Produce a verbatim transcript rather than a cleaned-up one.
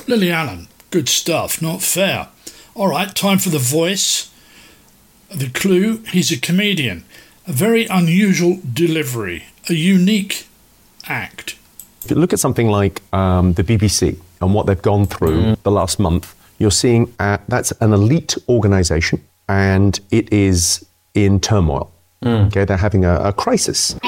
Lily Allen, good stuff, not fair. All right, time for the voice. The clue, he's a comedian. A very unusual delivery, a unique act. If you look at something like um, the B B C and what they've gone through mm. the last month, you're seeing uh, that's an elite organisation and it is in turmoil. Mm. Okay, they're having a, a crisis.